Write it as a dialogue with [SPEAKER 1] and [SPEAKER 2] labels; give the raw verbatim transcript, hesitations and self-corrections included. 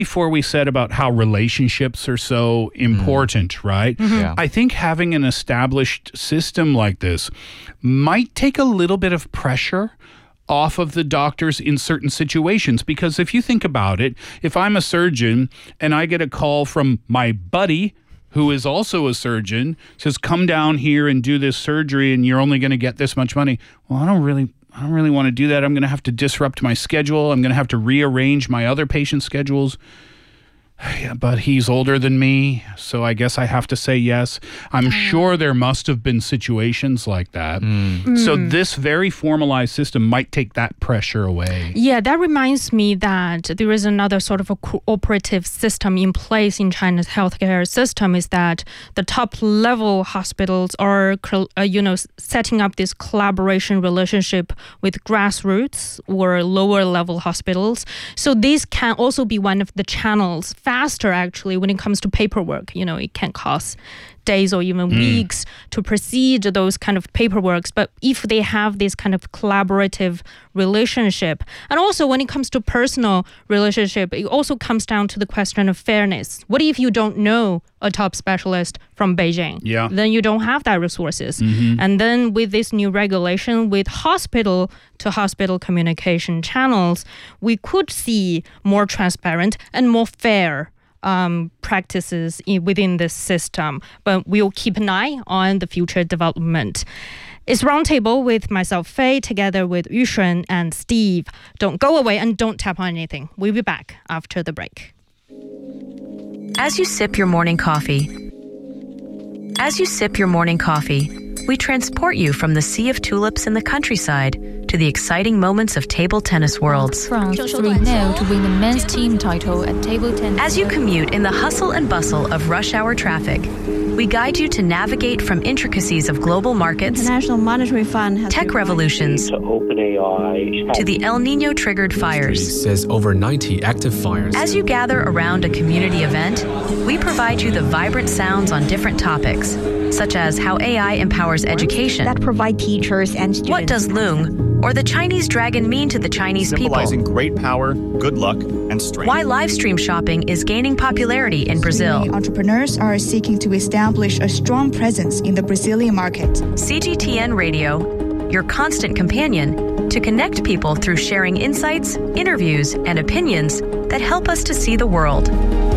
[SPEAKER 1] before we said about how relationships are so important, mm. right?
[SPEAKER 2] Mm-hmm. Yeah.
[SPEAKER 1] I think having an established system like this might take a little bit of pressure off of the doctors in certain situations. Because if you think about it, if I'm a surgeon and I get a call from my buddy who is also a surgeon, says, come down here and do this surgery and you're only going to get this much money. Well, I don't really I don't really want to do that. I'm going to have to disrupt my schedule. I'm going to have to rearrange my other patient schedules. Yeah, but he's older than me, so I guess I have to say yes. I'm sure there must have been situations like that. Mm. So this very formalized system might take that pressure away.
[SPEAKER 3] Yeah, that reminds me that there is another sort of a cooperative system in place in China's healthcare system, is that the top level hospitals are, uh, you know, setting up this collaboration relationship with grassroots or lower level hospitals. So this can also be one of the channels faster actually when it comes to paperwork. You know, it can cost days or even mm. weeks to proceed those kind of paperworks. But if they have this kind of collaborative relationship, and also when it comes to personal relationship, it also comes down to the question of fairness. What if you don't know a top specialist from Beijing?
[SPEAKER 1] Yeah.
[SPEAKER 3] Then you don't have that resources. Mm-hmm. And then with this new regulation, with hospital to hospital communication channels, we could see more transparent and more fair Um, practices in, within this system, but we'll keep an eye on the future development. It's Roundtable with myself, Faye, together with Yushun and Steve. Don't go away and don't tap on anything. We'll be back after the break.
[SPEAKER 4] As you sip your morning coffee, as you sip your morning coffee, we transport you from the sea of tulips in the countryside to the exciting moments of table tennis worlds.
[SPEAKER 5] France three nil to win the men's team title at table tennis.
[SPEAKER 4] As you commute in the hustle and bustle of rush hour traffic, we guide you to navigate from intricacies of global markets,
[SPEAKER 6] International Monetary Fund has
[SPEAKER 4] tech revolutions,
[SPEAKER 7] to OpenAI,
[SPEAKER 4] to the El Nino triggered fires.
[SPEAKER 2] Says over ninety active fires.
[SPEAKER 4] As you gather around a community event, we provide you the vibrant sounds on different topics, such as how A I empowers education,
[SPEAKER 6] that provide teachers and students.
[SPEAKER 4] What does Loong or the Chinese dragon mean to the Chinese people?
[SPEAKER 8] Symbolizing great power, good luck, and strength.
[SPEAKER 4] Why live stream shopping is gaining popularity in Brazil.
[SPEAKER 9] Entrepreneurs are seeking to establish a strong presence in the Brazilian market.
[SPEAKER 4] C G T N Radio, your constant companion to connect people through sharing insights, interviews, and opinions that help us to see the world.